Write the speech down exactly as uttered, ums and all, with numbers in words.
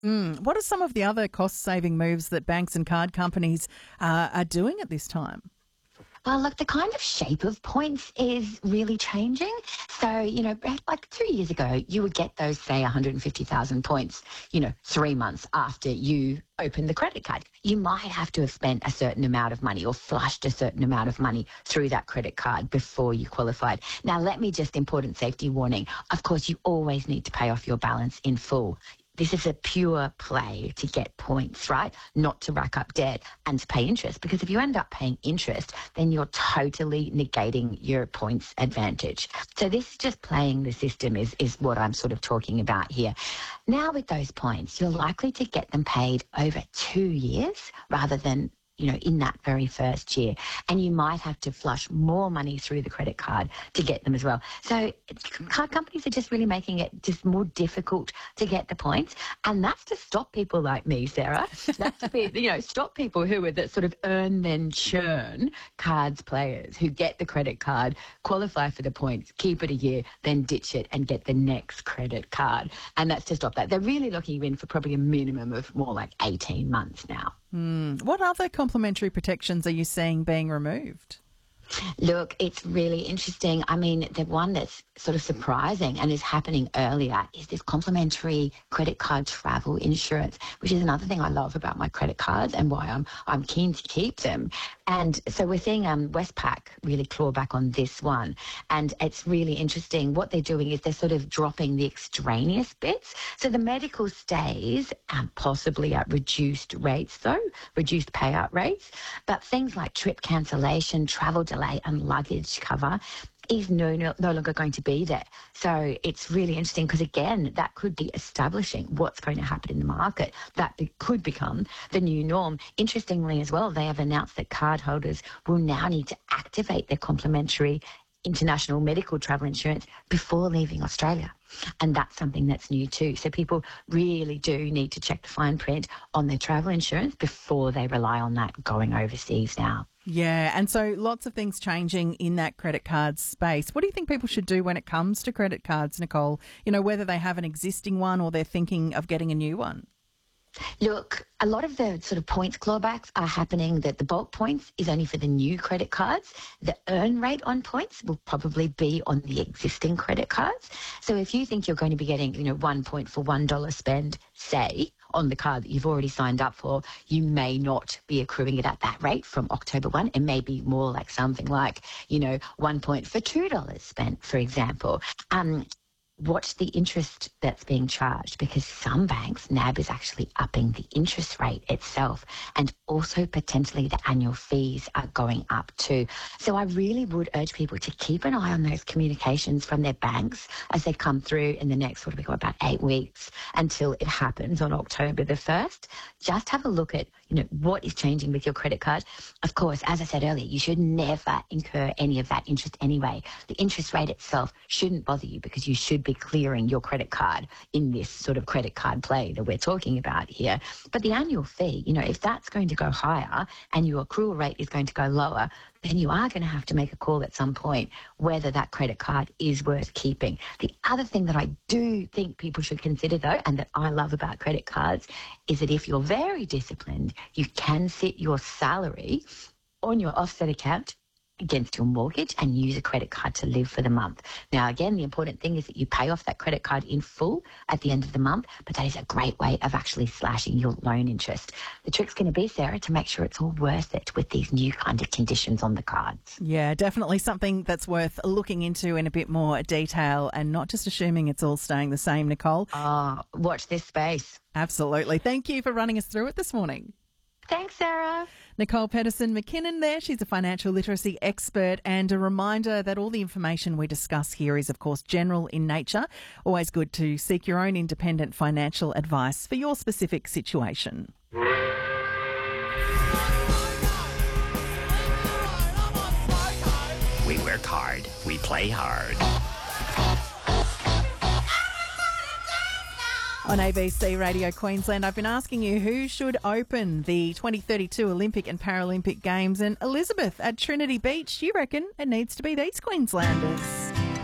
Mm. What are some of the other cost-saving moves that banks and card companies uh, are doing at this time? Well, look, the kind of shape of points is really changing. So, you know, like two years ago, you would get those, say, one hundred fifty thousand points, you know, three months after you open the credit card. You might have to have spent a certain amount of money or flushed a certain amount of money through that credit card before you qualified. Now, let me just, important safety warning. Of course, you always need to pay off your balance in full. This is a pure play to get points, right? Not to rack up debt and to pay interest. Because if you end up paying interest, then you're totally negating your points advantage. So this is just playing the system is, is what I'm sort of talking about here. Now with those points, you're likely to get them paid over two years rather than you know, in that very first year. And you might have to flush more money through the credit card to get them as well. So card companies are just really making it just more difficult to get the points. And that's to stop people like me, Sarah. That's to be, you know, stop people who are that sort of earn then churn cards players who get the credit card, qualify for the points, keep it a year, then ditch it and get the next credit card. And that's to stop that. They're really looking in for probably a minimum of more like eighteen months now. Mm. What other complementary protections are you seeing being removed? Look, it's really interesting. I mean, the one that's sort of surprising and is happening earlier is this complimentary credit card travel insurance, which is another thing I love about my credit cards and why I'm I'm keen to keep them. And so we're seeing um, Westpac really claw back on this one. And it's really interesting. What they're doing is they're sort of dropping the extraneous bits. So the medical stays, um, possibly at reduced rates, though, reduced payout rates. But things like trip cancellation, travel delay and luggage cover is no, no, no longer going to be there. So it's really interesting because, again, that could be establishing what's going to happen in the market. That be, could become the new norm. Interestingly as well, they have announced that cardholders will now need to activate their complimentary international medical travel insurance before leaving Australia. And that's something that's new too. So people really do need to check the fine print on their travel insurance before they rely on that going overseas now. Yeah, and so lots of things changing in that credit card space. What do you think people should do when it comes to credit cards, Nicole? You know, whether they have an existing one or they're thinking of getting a new one? Look, a lot of the sort of points clawbacks are happening that the bulk points is only for the new credit cards. The earn rate on points will probably be on the existing credit cards. So if you think you're going to be getting, you know, one point for one dollar spend, say, on the card that you've already signed up for, you may not be accruing it at that rate from October first. It may be more like something like, you know, one point for two dollars spent, for example. Um, Watch the interest that's being charged because some banks, N A B is actually upping the interest rate itself and also potentially the annual fees are going up too. So I really would urge people to keep an eye on those communications from their banks as they come through in the next, what do we go, about eight weeks until it happens on October the first. Just have a look at, you know, what is changing with your credit card. Of course, as I said earlier, you should never incur any of that interest anyway. The interest rate itself shouldn't bother you because you should be clearing your credit card in this sort of credit card play that we're talking about here. But the annual fee, you know, if that's going to go higher and your accrual rate is going to go lower, then you are going to have to make a call at some point whether that credit card is worth keeping. The other thing that I do think people should consider, though, and that I love about credit cards, is that if you're very disciplined, you can sit your salary on your offset account against your mortgage and use a credit card to live for the month. Now, again, the important thing is that you pay off that credit card in full at the end of the month, but that is a great way of actually slashing your loan interest. The trick's going to be, Sarah, to make sure it's all worth it with these new kind of conditions on the cards. Yeah, definitely something that's worth looking into in a bit more detail and not just assuming it's all staying the same, Nicole. Oh, watch this space. Absolutely. Thank you for running us through it this morning. Thanks, Sarah. Nicole Pedersen-McKinnon there. She's a financial literacy expert, and a reminder that all the information we discuss here is, of course, general in nature. Always good to seek your own independent financial advice for your specific situation. We work hard. We play hard. On A B C Radio Queensland, I've been asking you who should open the twenty thirty-two Olympic and Paralympic Games, and Elizabeth at Trinity Beach, you reckon it needs to be these Queenslanders.